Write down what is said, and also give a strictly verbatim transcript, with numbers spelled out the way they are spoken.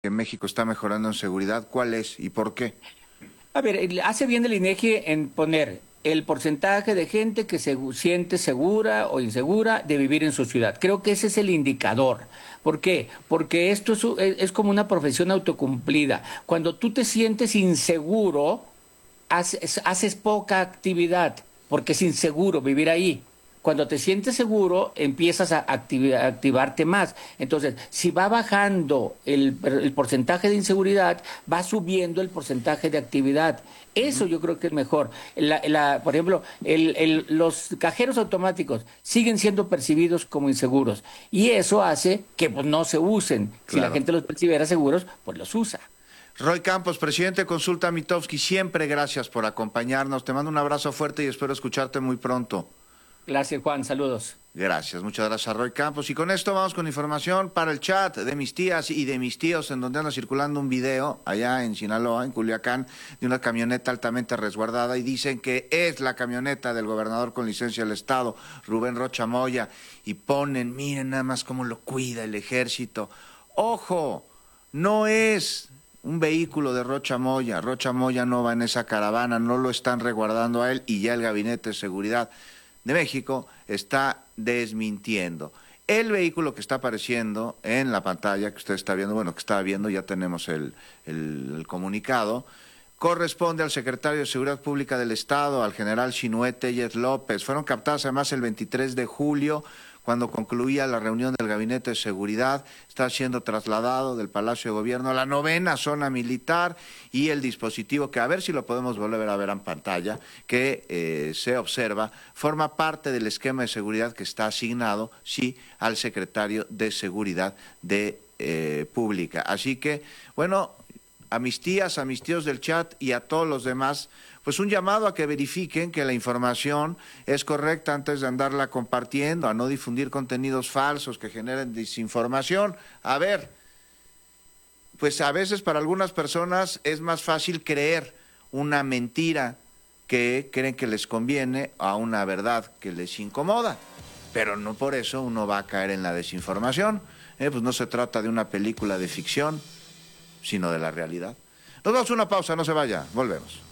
que México está mejorando en seguridad, ¿cuál es y por qué? A ver, el- hace bien el INEGI en poner el porcentaje de gente que se siente segura o insegura de vivir en su ciudad. Creo que ese es el indicador. ¿Por qué? Porque esto es, u- es es como una profesión autocumplida. Cuando tú te sientes inseguro, haces, haces poca actividad, porque es inseguro vivir ahí. Cuando te sientes seguro, empiezas a activi- a activarte más. Entonces, si va bajando el, el porcentaje de inseguridad, va subiendo el porcentaje de actividad. Eso Ujú. yo creo que es mejor. La- la- por ejemplo, el- el- los cajeros automáticos siguen siendo percibidos como inseguros y eso hace que pues, no se usen. Si la Claro. gente los percibiera seguros, pues los usa. Roy Campos, presidente de Consulta Mitofsky, siempre gracias por acompañarnos. Te mando un abrazo fuerte y espero escucharte muy pronto. Gracias, Juan. Saludos. Gracias, muchas gracias a Roy Campos. Y con esto vamos con información para el chat de mis tías y de mis tíos, en donde anda circulando un video allá en Sinaloa, en Culiacán, de una camioneta altamente resguardada y dicen que es la camioneta del gobernador con licencia del Estado, Rubén Rocha Moya, y ponen, miren nada más cómo lo cuida el ejército. ¡Ojo! No es un vehículo de Rocha Moya. Rocha Moya no va en esa caravana, no lo están resguardando a él y ya el Gabinete de Seguridad de México está desmintiendo. El vehículo que está apareciendo en la pantalla que usted está viendo, bueno, que está viendo, ya tenemos el, el, el comunicado, corresponde al secretario de Seguridad Pública del Estado, al general Chinué Tellez López. Fueron captadas además el veintitrés de julio, cuando concluía la reunión del Gabinete de Seguridad. Está siendo trasladado del Palacio de Gobierno a la novena zona militar y el dispositivo, que a ver si lo podemos volver a ver en pantalla, que eh, se observa, forma parte del esquema de seguridad que está asignado, sí, al secretario de Seguridad de eh, Pública. Así que, bueno, a mis tías, a mis tíos del chat y a todos los demás, pues un llamado a que verifiquen que la información es correcta antes de andarla compartiendo, a no difundir contenidos falsos que generen desinformación. A ver, pues a veces para algunas personas es más fácil creer una mentira que creen que les conviene a una verdad que les incomoda, pero no por eso uno va a caer en la desinformación. Eh, pues no se trata de una película de ficción, sino de la realidad. Nos vamos a una pausa, no se vaya, volvemos.